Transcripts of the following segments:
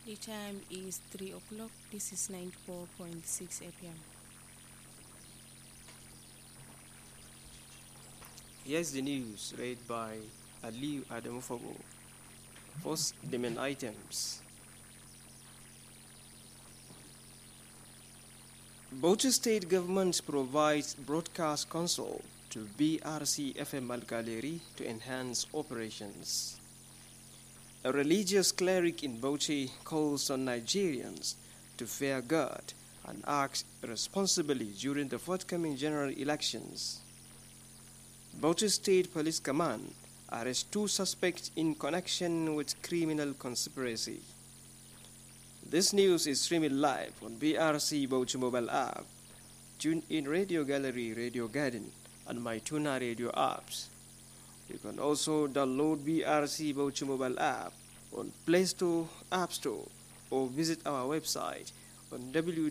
The time is 3 o'clock. This is 94.6 FM. Here's the news read by Aliu Adamufago. First, the main items. Bauchi State Government provides broadcast console to BRC FM Al-Galeri to enhance operations. A religious cleric in Bauchi calls on Nigerians to fear God and act responsibly during the forthcoming general elections. Bauchi State Police Command arrests 2 suspects in connection with criminal conspiracy. This news is streaming live on BRC Bauchi mobile app, Tune in Radio Gallery, Radio Garden, and MyTuna radio apps. You can also download BRC Bauchi mobile app on Play Store, App Store, or visit our website on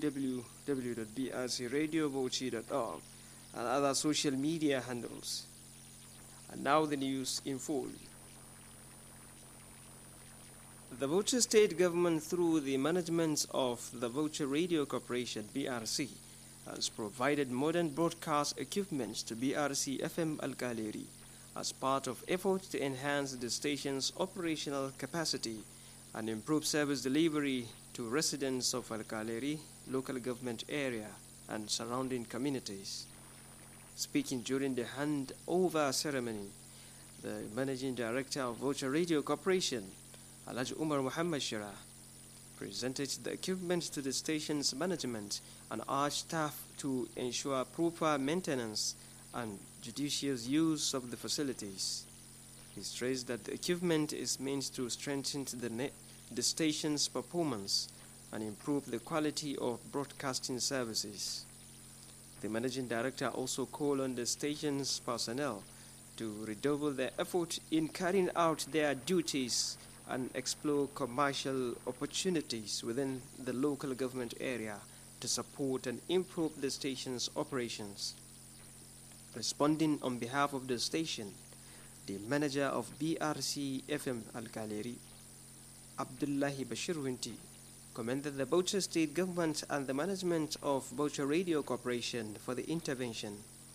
www.brcradiobauchi.org and other social media handles. And now the news in full. The Bauchi State Government, through the management of the Bauchi Radio Corporation, BRC, has provided modern broadcast equipment to BRC FM Al-Galeri as part of efforts to enhance the station's operational capacity and improve service delivery to residents of Al-Galeri local government area and surrounding communities. Speaking during the handover ceremony, the Managing Director of Bauchi Radio Corporation, Alhaji Umar Muhammad Shira, presented the equipment to the station's management and urged staff to ensure proper maintenance and judicious use of the facilities. He stressed that the equipment is meant to strengthen the station's performance and improve the quality of broadcasting services. The Managing Director also called on the station's personnel to redouble their effort in carrying out their duties and explore commercial opportunities within the local government area to support and improve the station's operations. Responding on behalf of the station, the manager of BRC FM Al-Galeri, Abdullahi Bashir Winti, commended the Bauchi State Government and the management of Bauchi Radio Corporation for the intervention.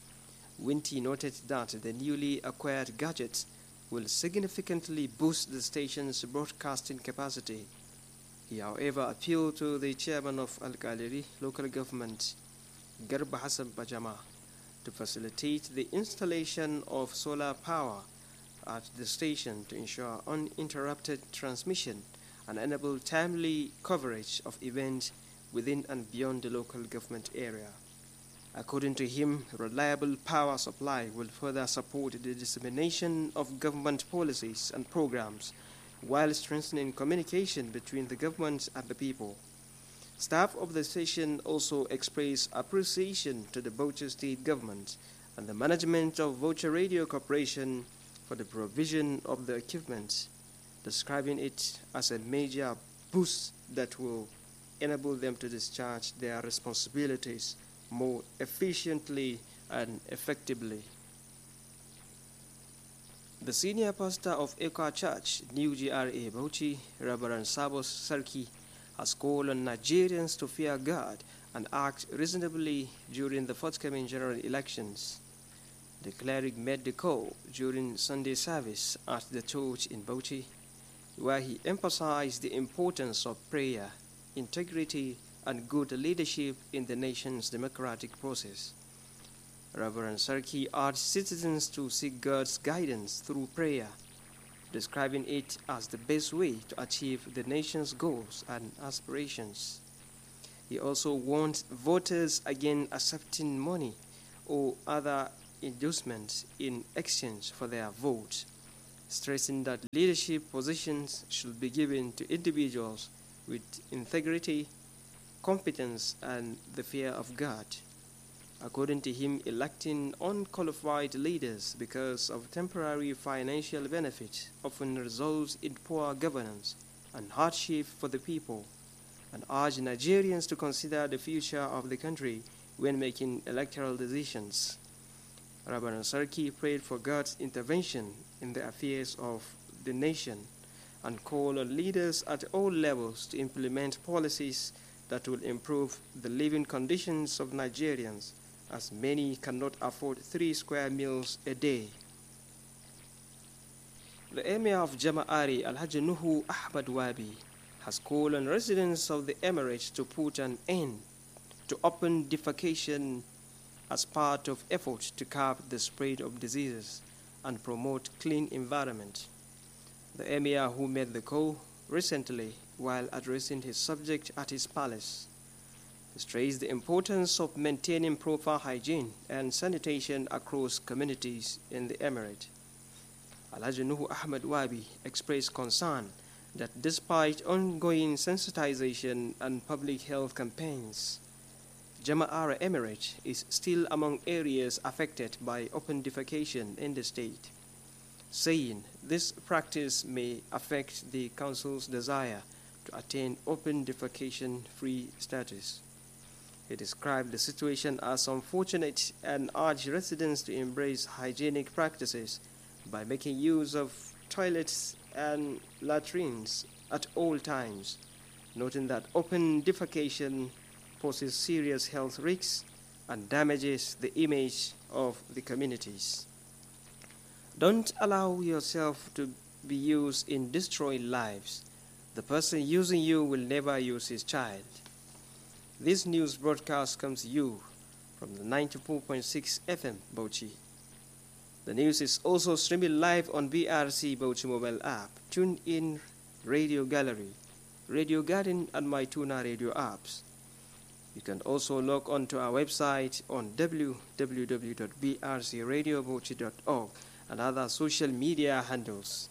Winti noted that the newly acquired gadgets will significantly boost the station's broadcasting capacity. He, however, appealed to the chairman of Al-Galeri local government, Garba Hassan Bajama, to facilitate the installation of solar power at the station to ensure uninterrupted transmission and enable timely coverage of events within and beyond the local government area. According to him, reliable power supply will further support the dissemination of government policies and programs while strengthening communication between the government and the people. Staff of the station also expressed appreciation to the Bauchi State Government and the management of Bauchi Radio Corporation for the provision of the equipment, describing it as a major boost that will enable them to discharge their responsibilities more efficiently and effectively. The senior pastor of Ekwa Church, New GRA Bauchi, Reverend Sabos Sarki, has called on Nigerians to fear God and act reasonably during the forthcoming general elections. The cleric made the call during Sunday service at the church in Bauchi, where he emphasized the importance of prayer, integrity, and good leadership in the nation's democratic process. Reverend Sarki urged citizens to seek God's guidance through prayer, describing it as the best way to achieve the nation's goals and aspirations. He also warned voters against accepting money or other endorsements in exchange for their vote, stressing that leadership positions should be given to individuals with integrity, competence, and the fear of God. According to him, electing unqualified leaders because of temporary financial benefit often results in poor governance and hardship for the people, and urged Nigerians to consider the future of the country when making electoral decisions. Reverend Sarki prayed for God's intervention in the affairs of the nation and called on leaders at all levels to implement policies that will improve the living conditions of Nigerians, as many cannot afford 3 square meals a day. The Emir of Jama'ari, Alhaji Nuhu Ahmad Wabi, has called on residents of the Emirates to put an end to open defecation as part of efforts to curb the spread of diseases and promote clean environment. The Emir, who made the call recently while addressing his subject at his palace, stressed the importance of maintaining proper hygiene and sanitation across communities in the Emirate. Alhaji Nuhu Ahmad Wabi expressed concern that despite ongoing sensitization and public health campaigns, Jama'ara Emirate is still among areas affected by open defecation in the state, saying this practice may affect the council's desire to attain open defecation-free status. He described the situation as unfortunate and urged residents to embrace hygienic practices by making use of toilets and latrines at all times, noting that open defecation poses serious health risks and damages the image of the communities. Don't allow yourself to be used in destroying lives. The person using you will never use his child. This news broadcast comes to you from the 94.6 FM Bauchi. The news is also streaming live on BRC Bauchi mobile app, Tune In Radio Gallery, Radio Garden, and My Tuna radio apps. You can also log on to our website on www.brcradiobauchi.org and other social media handles.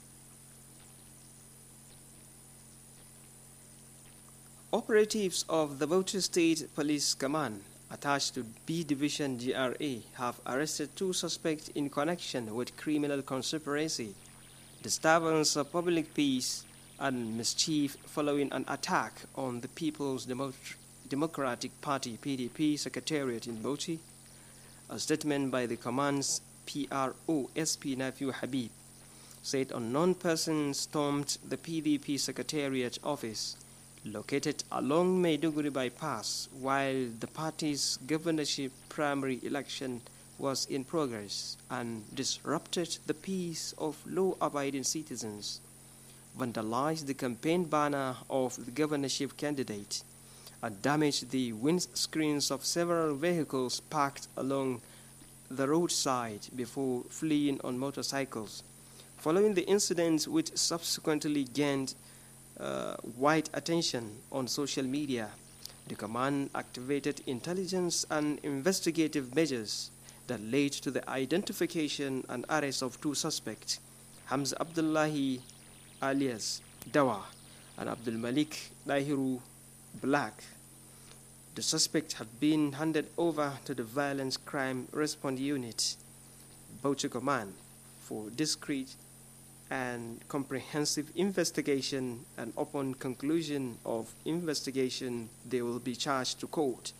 Operatives of the Bauchi State Police Command attached to B Division GRA have arrested 2 suspects in connection with criminal conspiracy, disturbance of public peace, and mischief following an attack on the People's Democratic Party PDP Secretariat in Bauchi. A statement by the command's PRO SP Nafiu Habib said unknown persons stormed the PDP Secretariat office located along Maiduguri bypass while the party's governorship primary election was in progress and disrupted the peace of law-abiding citizens, vandalized the campaign banner of the governorship candidate, and damaged the windscreens of several vehicles parked along the roadside before fleeing on motorcycles. Following the incident, which subsequently gained wide attention on social media, the command activated intelligence and investigative measures that led to the identification and arrest of 2 suspects, Hamza Abdullahi alias Dawa and Abdul Malik Dahiru Black. The suspect had been handed over to the Violence Crime Response Unit, Bauchi Command, for discreet and comprehensive investigation, and upon conclusion of investigation, they will be charged to court